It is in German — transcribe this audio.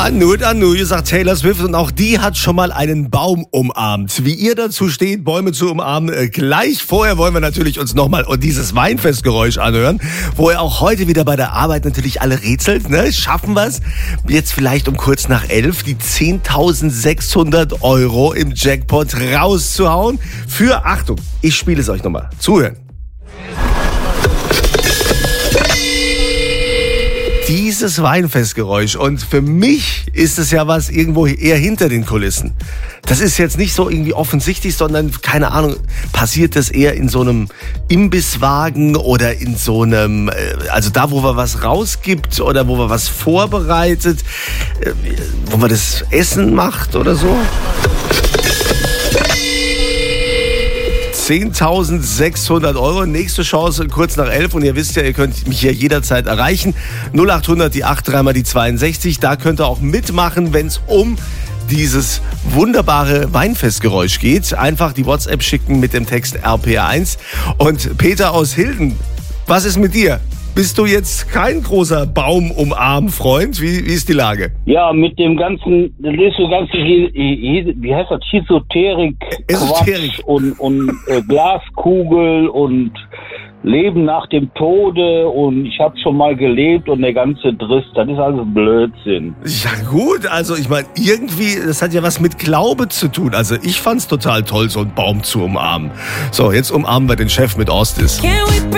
Anu, sagt Taylor Swift, und auch die hat schon mal einen Baum umarmt. Wie ihr dazu steht, Bäume zu umarmen, gleich vorher wollen wir natürlich uns nochmal dieses Weinfestgeräusch anhören, wo ihr auch heute wieder bei der Arbeit natürlich alle rätselt, ne? Schaffen wir es jetzt vielleicht um kurz nach 11 die 10.600 € im Jackpot rauszuhauen für, Achtung, ich spiele es euch nochmal, zuhören. Dieses Weinfestgeräusch, und für mich ist es ja was irgendwo eher hinter den Kulissen. Das ist jetzt nicht so irgendwie offensichtlich, sondern, keine Ahnung, passiert das eher in so einem Imbisswagen oder in so einem, also da, wo man was rausgibt oder wo man was vorbereitet, wo man das Essen macht oder so. 10.600 €, nächste Chance kurz nach 11 und ihr wisst ja, ihr könnt mich hier jederzeit erreichen. 0800 die 8 3 mal die 62, da könnt ihr auch mitmachen, wenn es um dieses wunderbare Weinfestgeräusch geht. Einfach die WhatsApp schicken mit dem Text RPR1. Und Peter aus Hilden, was ist mit dir? Bist du jetzt kein großer Baum-Umarm-Freund? Wie ist die Lage? Ja, mit dem ganzen, das ist so ganz, wie heißt das, Esoterik und Glaskugel und Leben nach dem Tode und ich habe schon mal gelebt und der ganze Driss, das ist alles Blödsinn. Ja gut, also ich meine, irgendwie, das hat ja was mit Glaube zu tun. Also ich fand's total toll, so einen Baum zu umarmen. So, jetzt umarmen wir den Chef mit Ostis.